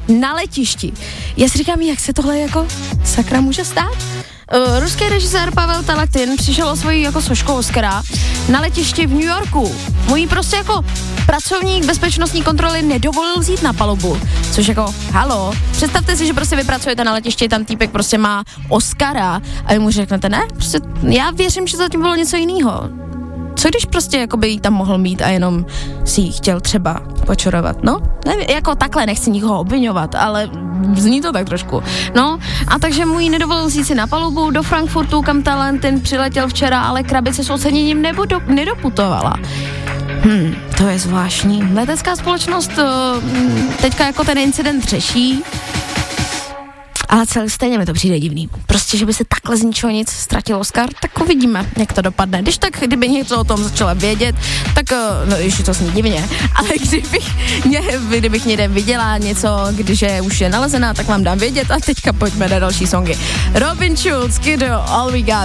na letišti. Já si říkám, jak se tohle jako sakra může stát? Ruský režisér Pavel Teletin přišel o svoji jako sošku Oscara na letišti v New Yorku. Můj prostě jako pracovník bezpečnostní kontroly nedovolil vzít na palubu, což jako, halo, představte si, že prostě vy pracujete na letišti, tam týpek prostě má Oscara a vy mu řeknete, ne, prostě já věřím, že zatím bylo něco jiného. Co když prostě jakoby jí tam mohl mít a jenom si jí chtěl třeba počurovat, no? Nevím, jako takhle nechci nikoho obviňovat, ale zní to tak trošku. No, a takže mu jí nedovolil vzít si na palubu do Frankfurtu, kam Talentin přiletěl včera, ale krabice s oceněním nedoputovala. To je zvláštní. Letecká společnost teďka jako ten incident řeší, ale celý stejně mi to přijde divný. Prostě, že by se takhle z ničeho nic ztratil Oscar, tak uvidíme, jak to dopadne. Když tak, kdyby něco o tom začala vědět, tak, no ještě to zní divně, ale kdybych někde viděla něco, když je už je nalezená, tak vám dám vědět a teďka pojďme na další songy. Robin Schulz, Kiddo, All We Got.